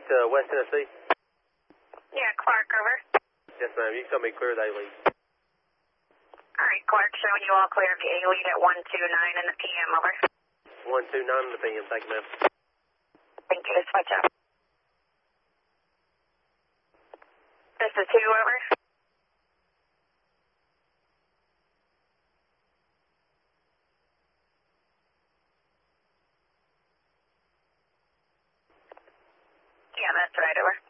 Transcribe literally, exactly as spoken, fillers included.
Clark to West Tennessee? Yeah, Clark, over. Yes, ma'am. You can tell me clear the A-lead. All right, Clark, showing you all clear of the A-lead at one two nine in the P M, over. one two nine in the P M. Thank you, ma'am. Thank you. Switch up. This is who, over? Yeah, that's right, over.